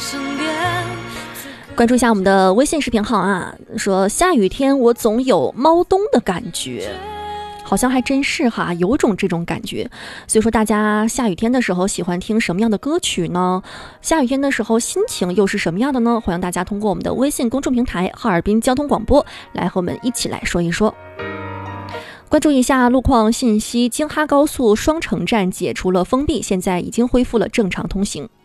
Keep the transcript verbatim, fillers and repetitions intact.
关注一下我们的微信视频号啊，说下雨天我总有猫冬的感觉，好像还真是哈，有种这种感觉。所以说大家下雨天的时候喜欢听什么样的歌曲呢？下雨天的时候心情又是什么样的呢？欢迎大家通过我们的微信公众平台哈尔滨交通广播来和我们一起来说一说。关注一下路况信息，京哈高速双城站解除了封闭，现在已经恢复了正常通行。